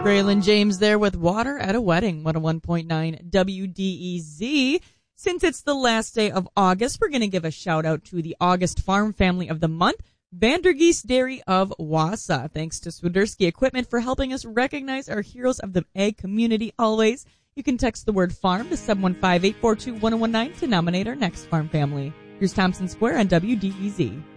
Braylon James there with Water at a Wedding, 101.9 WDEZ. Since it's the last day of August, we're going to give a shout out to the August Farm Family of the Month, Vandergeest Dairy of Wausau. Thanks to Swiderski Equipment for helping us recognize our heroes of the egg community always. You can text the word farm to 715-842-1019 to nominate our next farm family. Here's Thompson Square on WDEZ.